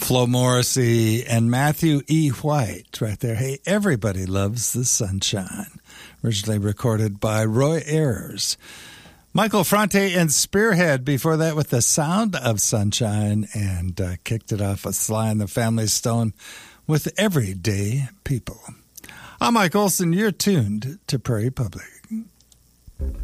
Flo Morrissey and Matthew E. White right there. Hey, everybody loves the sunshine. Originally recorded by Roy Ayers. Michael Franti and Spearhead before that with The Sound of Sunshine, and kicked it off with Sly and the Family Stone with Everyday People. I'm Mike Olson. You're tuned to Prairie Public.